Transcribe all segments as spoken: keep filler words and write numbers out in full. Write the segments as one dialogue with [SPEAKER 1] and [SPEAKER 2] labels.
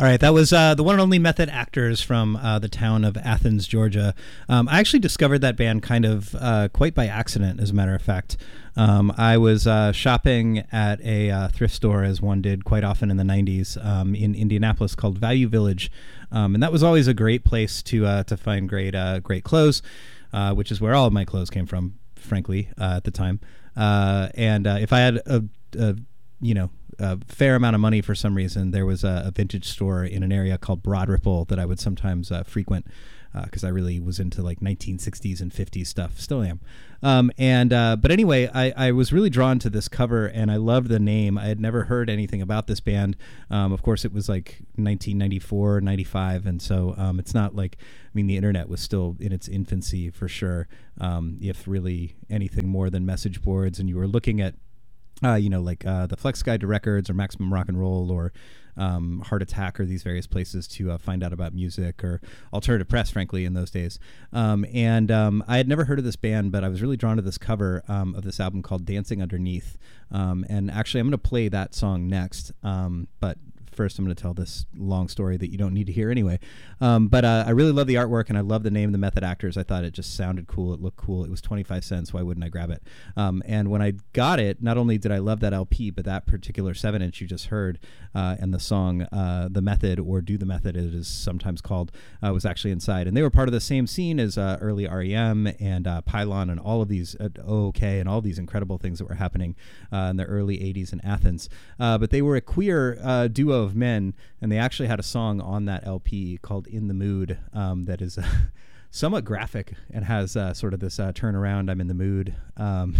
[SPEAKER 1] All right, that was uh, the one and only Method Actors from uh, the town of Athens, Georgia. Um, I actually discovered that band kind of uh, quite by accident, as a matter of fact. Um, I was uh, shopping at a uh, thrift store, as one did quite often in the nineties, um, in Indianapolis called Value Village. Um, and that was always a great place to uh, to find great uh, great clothes, uh, which is where all of my clothes came from, frankly, uh, at the time. Uh, and uh, if I had a, a you know, a fair amount of money for some reason, there was a, a vintage store in an area called Broad Ripple that I would sometimes uh, frequent because uh, I really was into like nineteen sixties and fifties stuff. Still am. Um, and uh, but anyway, I, I was really drawn to this cover, and I loved the name. I had never heard anything about this band. Um, of course, it was like nineteen ninety-four, ninety-five, and so um, it's not like, I mean, the internet was still in its infancy for sure, um, if really anything more than message boards, and you were looking at Uh, you know, like uh, the Flex Guide to Records or Maximum Rock and Roll or um, Heart Attack or these various places to uh, find out about music, or alternative press, frankly, in those days. Um, and um, I had never heard of this band, but I was really drawn to this cover um, of this album called Dancing Underneath. Um, and actually, I'm going to play that song next. Um, but first, I'm going to tell this long story that you don't need to hear anyway. Um, but uh, I really love the artwork, and I love the name of the Method Actors. I thought it just sounded cool. It looked cool. It was twenty-five cents. Why wouldn't I grab it? Um, and when I got it, not only did I love that L P, but that particular seven inch you just heard uh, and the song uh, The Method, or Do the Method, it is sometimes called, uh, was actually inside. And they were part of the same scene as uh, early R E M and uh, Pylon and all of these, uh, OK, and all these incredible things that were happening uh, in the early eighties in Athens. Uh, but they were a queer uh, duo of men, and they actually had a song on that L P called In the Mood um, that is uh, somewhat graphic and has uh, sort of this uh, turn around, I'm in the mood um,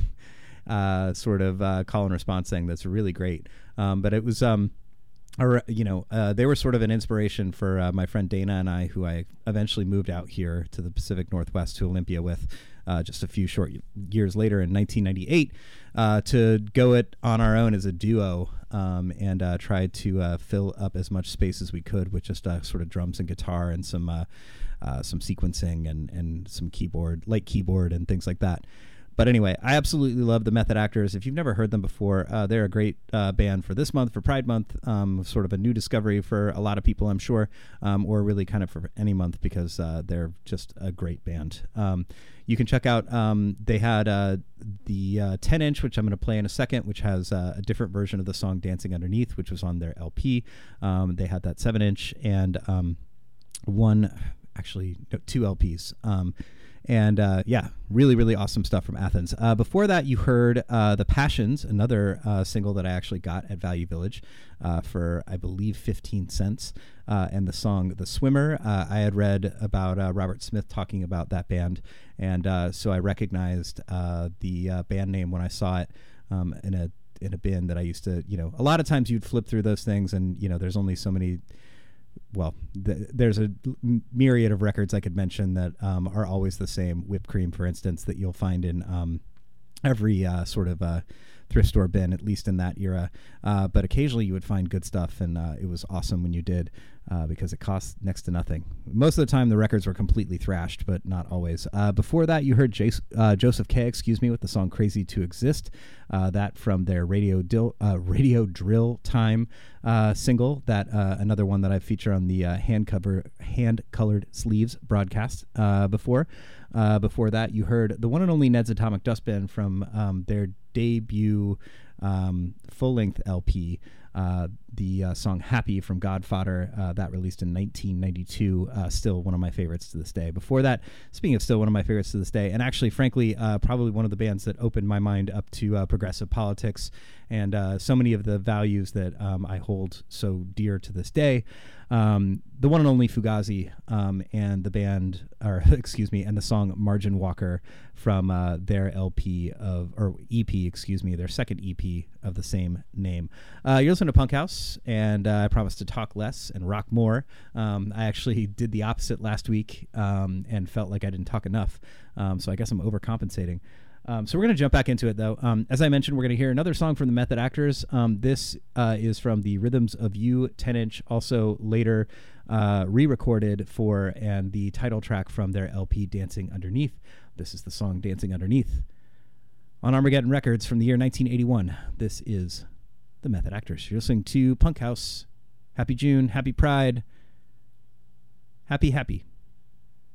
[SPEAKER 1] uh, sort of uh, call and response thing that's really great. Um, but it was, um, or, you know, uh, they were sort of an inspiration for uh, my friend Dana and I, who I eventually moved out here to the Pacific Northwest to Olympia with uh, just a few short years later in nineteen ninety-eight uh, to go it on our own as a duo. Um, and uh, tried to uh, fill up as much space as we could with just uh, sort of drums and guitar and some uh, uh, some sequencing and, and some keyboard, light keyboard and things like that. But anyway, I absolutely love the Method Actors. If you've never heard them before, uh, they're a great uh, band for this month, for Pride Month, um, sort of a new discovery for a lot of people, I'm sure, um, or really kind of for any month, because uh, they're just a great band. Um, you can check out, um, they had uh, the uh, ten inch, which I'm going to play in a second, which has uh, a different version of the song Dancing Underneath, which was on their L P. Um, they had that seven inch and um, one, actually, no, two L Ps. Um, And uh, yeah, really, really awesome stuff from Athens. Uh, before that, you heard uh, The Passions, another uh, single that I actually got at Value Village uh, for, I believe, fifteen cents. Uh, and the song The Swimmer. Uh, I had read about uh, Robert Smith talking about that band. And uh, so I recognized uh, the uh, band name when I saw it um, in a in a bin that I used to, you know, a lot of times you'd flip through those things and, you know, there's only so many. Well, th- there's a myriad of records I could mention that um, are always the same. Whipped Cream, for instance, that you'll find in um, every uh, sort of uh, thrift store bin, at least in that era. Uh, but occasionally you would find good stuff, and uh, it was awesome when you did uh, because it cost next to nothing. Most of the time the records were completely thrashed, but not always. Uh, before that, you heard Jace, uh, Joseph K, excuse me, with the song Crazy to Exist. Uh, that from their Radio, Dil- uh, Radio Drill Time uh, single, that uh, another one that I feature on the uh, hand cover, hand colored sleeves broadcast uh, before. Uh, before that, you heard the one and only Ned's Atomic Dust Band from um, their debut um, full-length L P, uh, the uh, song Happy from Godfather, uh, that released in nineteen ninety-two, uh, still one of my favorites to this day. Before that, speaking of still one of my favorites to this day, and actually, frankly, uh, probably one of the bands that opened my mind up to uh, progressive politics and uh, so many of the values that um, I hold so dear to this day. Um, the one and only Fugazi um, and the band, or excuse me, and the song Margin Walker from uh, their L P of, or E P, excuse me, their second E P of the same name. Uh, you're listening to Punk House, and uh, I promised to talk less and rock more. Um, I actually did the opposite last week um, and felt like I didn't talk enough, um, so I guess I'm overcompensating. Um, so we're going to jump back into it, though. Um, as I mentioned, we're going to hear another song from the Method Actors. Um, this uh, is from the Rhythms of You ten inch, also later uh, re-recorded for, and the title track from their L P Dancing Underneath. This is the song Dancing Underneath on Armageddon Records from the year nineteen eighty-one. This is the Method Actors. You're listening to Punk House Happy June. Happy Pride. Happy, happy.